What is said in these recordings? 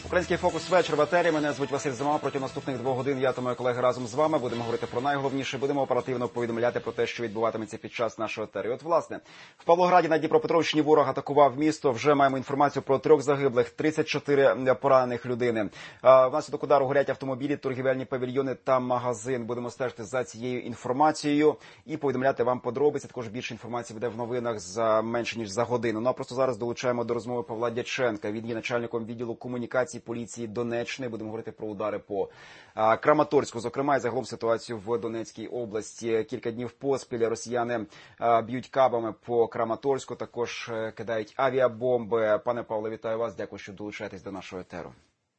Український фокус вечір в етері. Мене звуть Василь Зима. Протягом наступних 2 годин я та мої колеги разом з вами будемо говорити про найголовніше, будемо оперативно повідомляти про те, що відбуватиметься під час нашого етері. От, власне, в Павлограді на Дніпропетровщині ворог атакував місто. Вже маємо інформацію про 3 загиблих, 34 поранених людини. Внаслідок удару горять автомобілі, торгівельні павільйони та магазин. Будемо стежити за цією інформацією і повідомляти вам подробиці. Також більше інформації буде в новинах за менше ніж за годину. Ну а просто зараз долучаємо до розмови Павла Дяченка. Він є начальником відділу комунікації поліції Донеччини. Будемо говорити про удари по Краматорську, зокрема, і загалом ситуацію в Донецькій області. Кілька днів поспіль росіяни б'ють кабами по Краматорську, також кидають авіабомби. Пане Павло, вітаю вас. Дякую, що долучаєтесь до нашого етеру.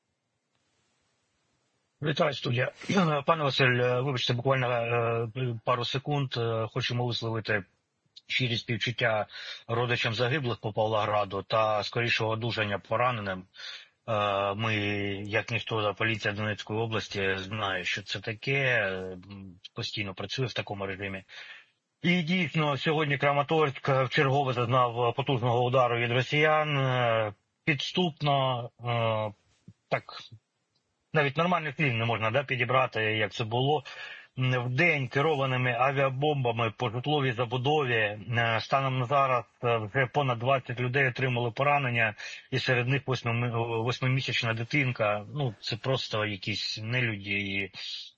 Вітаю, студія. Пане Василь, вибачте, буквально пару секунд. Хочемо висловити щирі співчуття родичам загиблих по Павлограду та скорішого одужання пораненим. Ми, як ніхто, поліція Донецької області знає, що це таке, постійно працює в такому режимі. І дійсно, сьогодні Краматорськ вчергове зазнав потужного удару від росіян. Підступно, так, навіть нормальних слів не можна підібрати, як це було. В день керованими авіабомбами по житловій забудові. Станом на зараз вже понад 20 людей отримали поранення, і серед них 8-місячна дитинка. Ну, це просто якісь нелюді і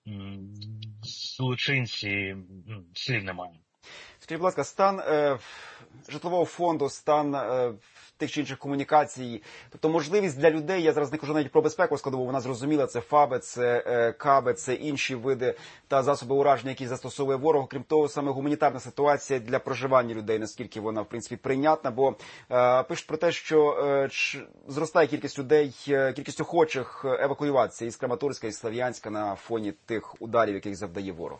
злочинці, слів немає. Скажіть, будь ласка, стан житлового фонду, стан тих чи інших комунікацій, тобто можливість для людей, я зараз не кажу навіть про безпеку складову, вона зрозуміла, це ФАБи, це КАБи, це інші види та засоби ураження, які застосовує ворог. Крім того, саме гуманітарна ситуація для проживання людей, наскільки вона, в принципі, прийнятна, бо пишуть про те, що зростає кількість людей, кількість охочих евакуюватися із Краматорська, із Слов'янська на фоні тих ударів, яких завдає ворог.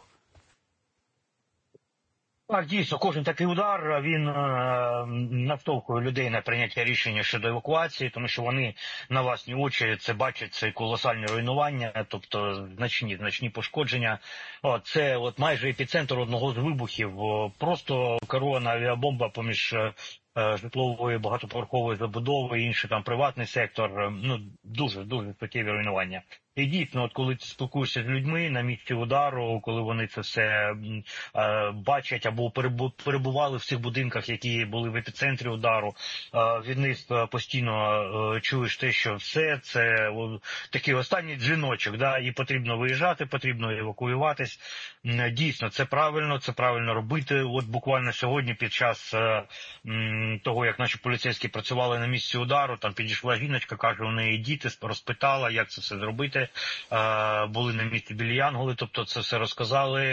Так, дійсно, кожен такий удар, він наштовхує людей на прийняття рішення щодо евакуації, тому що вони на власні очі це бачать, це колосальне руйнування, тобто значні пошкодження. Це майже епіцентр одного з вибухів, просто керована авіабомба поміж житлової багатоповерхової забудови, інший там приватний сектор, дуже суттєві руйнування. І дійсно, коли ти спілкуєшся з людьми на місці удару, коли вони це все бачать або перебували в цих будинках, які були в епіцентрі удару, від них постійно чуєш те, що все це такий останній дзвіночок, і потрібно виїжджати, потрібно евакуюватись. Дійсно, це правильно робити. От буквально сьогодні під час того, як наші поліцейські працювали на місці удару, там підійшла жіночка, каже, у неї діти, розпитала, як це все зробити. Були на місці білі янголи, тобто це все розказали,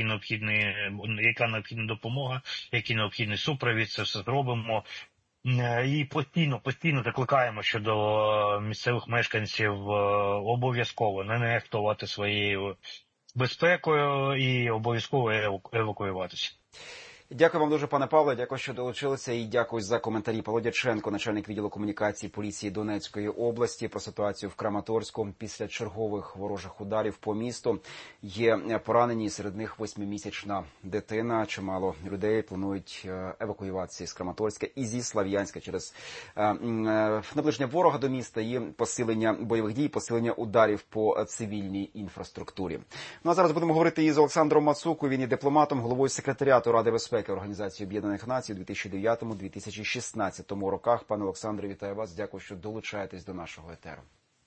яка необхідна допомога, який необхідний супровід, це все зробимо. І постійно закликаємо щодо місцевих мешканців обов'язково не нехтувати своєю безпекою і обов'язково евакуюватися. Дякую вам дуже, пане Павле, дякую, що долучилися, і дякую за коментарі. Павло Дяченко, начальник відділу комунікації поліції Донецької області, про ситуацію в Краматорську. Після чергових ворожих ударів по місту є поранені, серед них 8-місячна дитина. Чимало людей планують евакуюватися з Краматорська і зі Слов'янська через наближення ворога до міста і посилення бойових дій, посилення ударів по цивільній інфраструктурі. Ну а зараз будемо говорити із Олександром Мацукою. Він є дипломатом, головою секретаріату Ради безпеки Організації Об'єднаних Націй у 2009-2016 роках. Пане Олександре, вітаю вас. Дякую, що долучаєтесь до нашого етеру.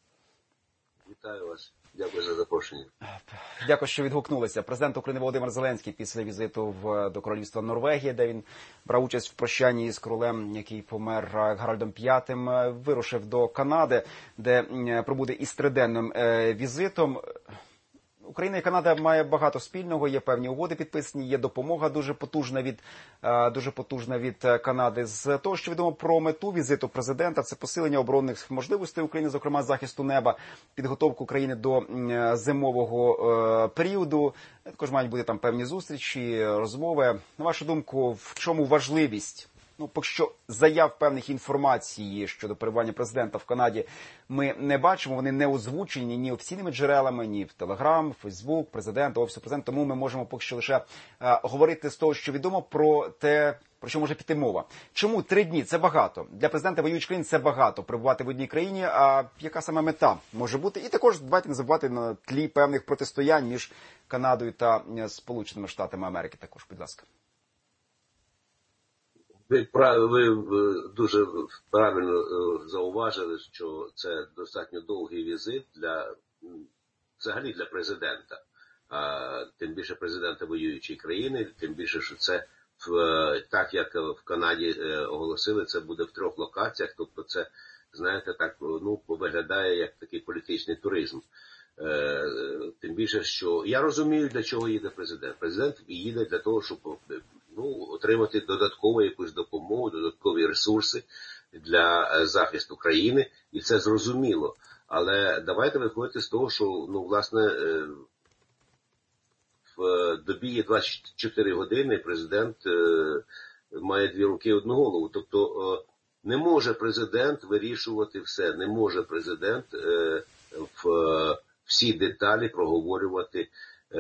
Вітаю вас. Дякую за запрошення. Дякую, що відгукнулися. Президент України Володимир Зеленський після візиту до Королівства Норвегії, де він брав участь в прощанні з королем, який помер, Гарольдом V, вирушив до Канади, де пробуде із триденним візитом. Україна і Канада має багато спільного, є певні угоди підписані, є допомога дуже потужна від Канади. З того, що відомо про мету візиту президента, це посилення оборонних можливостей України, зокрема захисту неба, підготовку країни до зимового періоду. Також мають бути там певні зустрічі, розмови. На вашу думку, в чому важливість поки що заяв певних інформації щодо перебування президента в Канаді ми не бачимо. Вони не озвучені ні офіційними джерелами, ні в Телеграм, Фейсбук, президента, Офісу президента. Тому ми можемо поки що лише говорити з того, що відомо, про те, про що може піти мова. Чому 3 дні? Це багато. Для президента воюючих країн це багато. Перебувати в одній країні, а яка саме мета може бути? І також давайте не забувати на тлі певних протистоянь між Канадою та Сполученими Штатами Америки також, будь ласка. Ви дуже правильно зауважили, що це достатньо довгий візит взагалі для президента. Тим більше президента воюючої країни, тим більше, що це так, як в Канаді оголосили, це буде в 3 локаціях, тобто це, знаєте, так, виглядає як такий політичний туризм. Тим більше, що я розумію, для чого їде президент. Президент їде для того, щоб отримати додаткову якусь допомогу, додаткові ресурси для захисту країни, і це зрозуміло. Але давайте виходити з того, що, власне, в добі є 24 години, президент має 2 руки і 1 голову. Тобто не може президент вирішувати все, не може президент всі деталі проговорювати,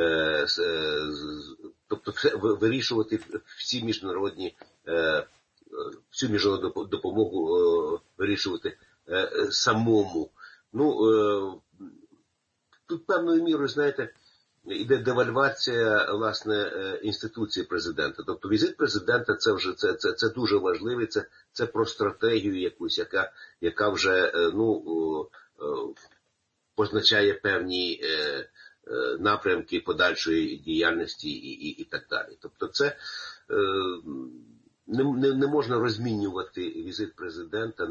тобто вирішувати всю міжнародну допомогу вирішувати самому. Тут певною мірою, знаєте, іде девальвація, власне, інституції президента. Тобто візит президента це дуже важливий, це про стратегію якусь, яка вже позначає певні напрямки подальшої діяльності і так далі. Тобто це не можна розмінювати візит президента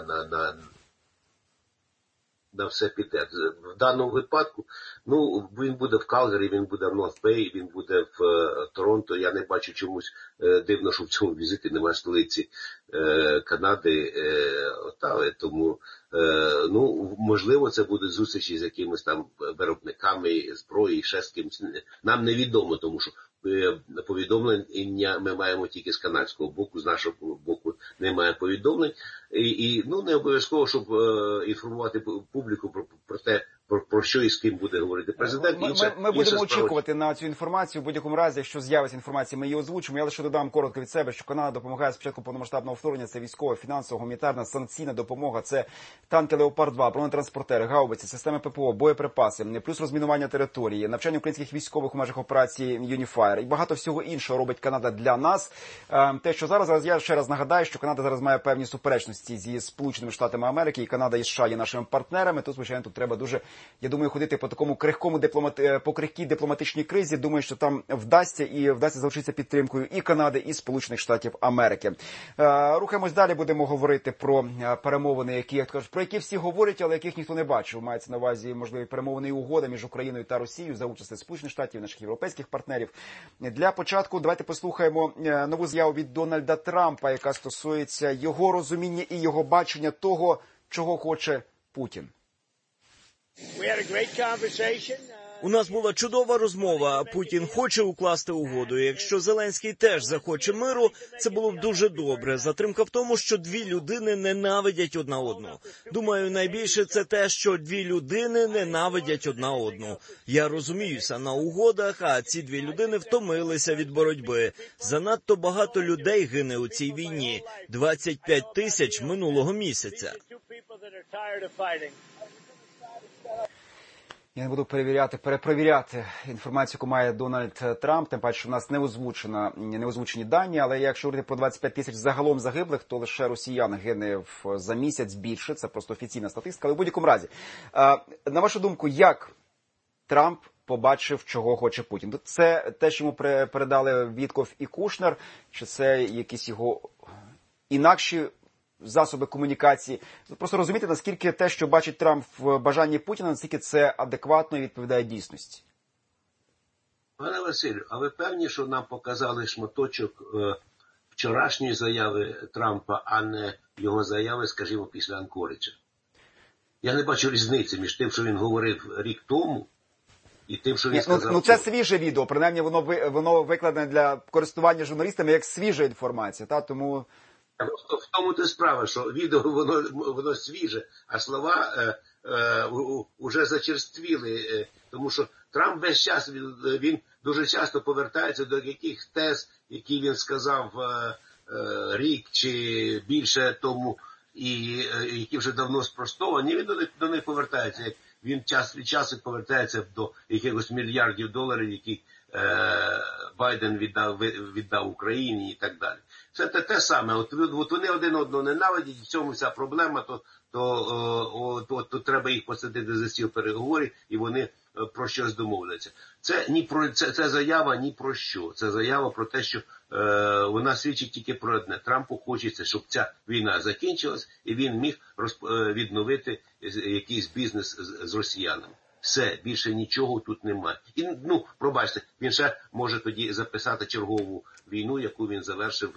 на все піде. В даному випадку, він буде в Калгарі, він буде в Норth-Бей, він буде в Торонто. Я не бачу чомусь дивно, що в цьому візиті немає столиці Канади, Оттави. Тому, можливо, це будуть зустрічі з якимись там виробниками зброї, ще з кимось. Нам невідомо, тому що повідомлення ми маємо тільки з канадського боку, з нашого боку немає повідомлень. І не обов'язково, щоб інформувати публіку про те, про що і з ким буде говорити президент. Ми будемо очікувати на цю інформацію. В будь-якому разі, якщо з'явиться інформація, ми її озвучимо. Я лише додам коротко від себе, що Канада допомагає спочатку повномасштабного вторгнення. Це військова, фінансова, гуманітарна, санкційна допомога. Це танки Леопард-2, бронетранспортери, гаубиці, системи ППО, боєприпаси, плюс розмінування території, навчання українських військових у межах операції Юніфаєр. І багато всього іншого робить Канада для нас. Те, що зараз я ще раз нагадаю, що Канада зараз має певні суперечності зі Сполученими Штатами Америки, і Канада і США є нашими партнерами. Тут, звичайно, треба дуже, я думаю, ходити по такому по крихкій дипломатичній кризі. Думаю, що там вдасться залучитися підтримкою і Канади, і Сполучених Штатів Америки. Рухаємось далі, будемо говорити про перемовини, про які всі говорять, але яких ніхто не бачив. Мається на увазі можливі перемовини і угода між Україною та Росією за участі Сполучених Штатів, наших європейських партнерів. Для початку давайте послухаємо нову заяву від Дональда Трампа, яка стосується його розуміння і його бачення того, чого хоче Путін. У нас була чудова розмова. Путін хоче укласти угоду. Якщо Зеленський теж захоче миру, це було б дуже добре. Затримка в тому, що 2 людини ненавидять одна одну. Думаю, найбільше це те, що 2 людини ненавидять одна одну. Я розуміюся на угодах, а ці 2 людини втомилися від боротьби. Занадто багато людей гине у цій війні. 25 тисяч минулого місяця. Я не буду перепровіряти інформацію, яку має Дональд Трамп, тим паче, що в нас не озвучені дані, але якщо говорити про 25 тисяч загалом загиблих, то лише росіян гине за місяць більше, це просто офіційна статистика, але в будь-якому разі. На вашу думку, як Трамп побачив, чого хоче Путін? Це те, що йому передали Вітков і Кушнер, чи це якісь його інакші засоби комунікації? Просто розуміти, наскільки те, що бачить Трамп в бажанні Путіна, наскільки це адекватно і відповідає дійсності. Пане Василю, а ви певні, що нам показали шматочок вчорашньої заяви Трампа, а не його заяви, скажімо, після Анкорича? Я не бачу різниці між тим, що він говорив рік тому, і тим, що він сказав. Це свіже відео, принаймні воно викладене для користування журналістами як свіжа інформація, тому В тому то справа, що відео воно свіже, а слова уже зачерствіли, тому що Трамп весь час, він дуже часто повертається до яких тез, які він сказав рік чи більше тому, і які вже давно спростовані, він до них повертається. Як він час від часу повертається до якихось мільярдів доларів, які Байден віддав Україні і так далі. Це те саме. От вони один одного ненавидять, в цьому вся проблема, то треба їх посадити за стіл переговорів, і вони про щось домовляться. Це заява ні про що. Це заява про те, що вона свідчить тільки про одне. Трампу хочеться, щоб ця війна закінчилась, і він міг відновити якийсь бізнес з росіянами. Все, більше нічого тут немає. І, пробачте, він ще може тоді записати чергову війну, яку він завершив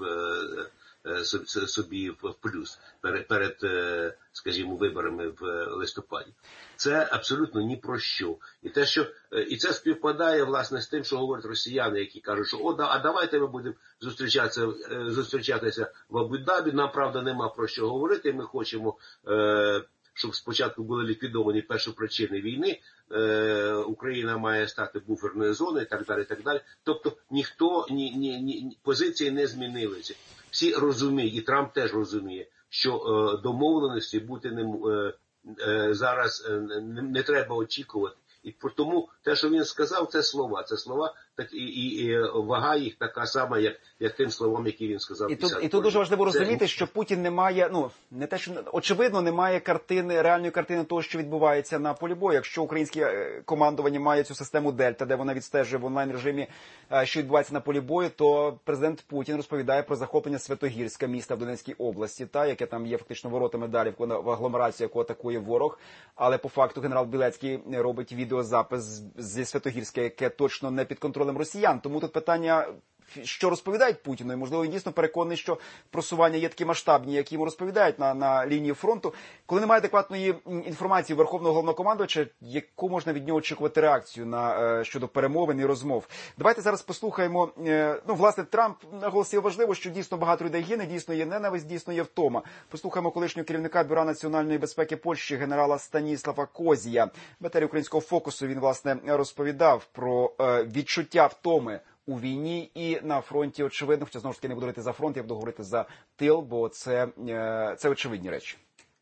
собі в плюс перед, скажімо, виборами в листопаді. Це абсолютно ні про що. І це співпадає, власне, з тим, що говорять росіяни, які кажуть, що а давайте ми будемо зустрічатися в Абу-Дабі, нам, правда, нема про що говорити, ми хочемо, щоб спочатку були ліквідовані першопричини війни, Україна має стати буферною зоною і так далі, і так далі. Тобто ніхто, позиції не змінилися. Всі розуміють, і Трамп теж розуміє, що домовленості бути зараз не треба очікувати. І тому те, що він сказав, це слова. Це слова, так і вага їх така сама, як тим словам, які він сказав. І тут дуже важливо розуміти, що Путін не має, не те, що очевидно, немає реальної картини того, що відбувається на полі бою. Якщо українське командування має цю систему Дельта, де вона відстежує в онлайн-режимі, що відбувається на полі бою, то президент Путін розповідає про захоплення Святогірська, міста в Донецькій області, яке там є фактично воротами далі в агломерацію, яку атакує ворог. Але по факту генерал Білецький робить відеозапис зі Святогірська, яке точно не під контролем росіян. Тому тут питання, що розповідають Путіну, і, можливо, він дійсно переконаний, що просування є такі масштабні, які йому розповідають на лінії фронту. Коли немає адекватної інформації Верховного Головнокомандувача, яку можна від нього очікувати реакцію щодо перемовин і розмов? Давайте зараз послухаємо. Власне, Трамп наголосив важливо, що дійсно багато людей гине, дійсно є ненависть, дійсно є втома. Послухаємо колишнього керівника Бюро національної безпеки Польщі генерала Станіслава Козія. В етері Українського фокусу він, власне, розповідав про відчуття втоми у війні і на фронті, очевидно, хоча, знову ж таки, не буду говорити за фронт, я буду говорити за тил, бо це очевидні речі.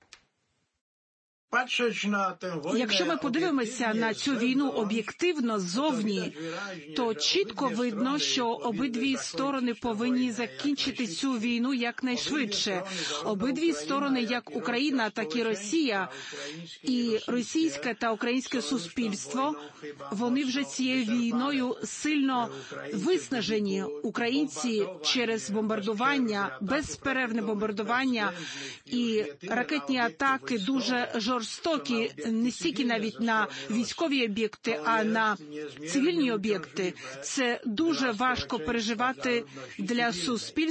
Якщо ми подивимося на цю війну об'єктивно ззовні, то чітко видно, що обидві сторони повинні закінчити цю війну якнайшвидше. Обидві сторони, як Україна, так і Росія, і російське та українське суспільство, вони вже цією війною сильно виснажені. Українці через бомбардування, безперервне бомбардування і ракетні атаки дуже жорстокі, не стільки навіть на військові об'єкти, а на цивільні об'єкти. Це дуже важко переживати для суспільства.